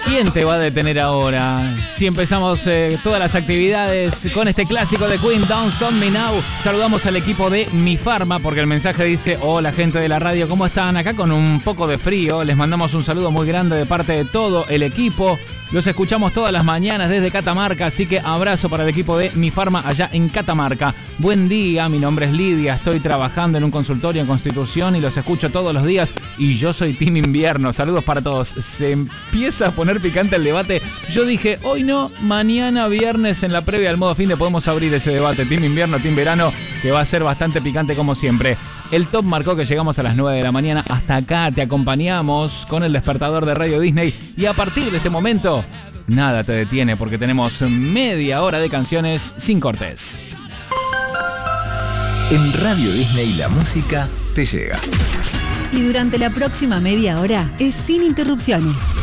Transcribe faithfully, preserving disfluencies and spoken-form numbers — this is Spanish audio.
¿Quién te va a detener ahora? Si empezamos eh, todas las actividades con este clásico de Queen, Don't Stop Me Now. Saludamos al equipo de Mi Pharma porque el mensaje dice: hola gente de la radio, ¿cómo están? Acá con un poco de frío, les mandamos un saludo muy grande de parte de todo el equipo. Los escuchamos todas las mañanas desde Catamarca, así que abrazo para el equipo de Mi Pharma allá en Catamarca. Buen día, mi nombre es Lidia, estoy trabajando en un consultorio en Constitución y los escucho todos los días y yo soy Team Invierno. Saludos para todos. Se empieza a poner picante el debate. Yo dije, hoy no, mañana viernes en la previa del modo fin de podemos abrir ese debate. Team Invierno, Team Verano, que va a ser bastante picante como siempre. El top marcó que llegamos a las nueve de la mañana. Hasta acá te acompañamos con el despertador de Radio Disney. Y a partir de este momento, nada te detiene porque tenemos media hora de canciones sin cortes. En Radio Disney la música te llega. Y durante la próxima media hora es sin interrupciones.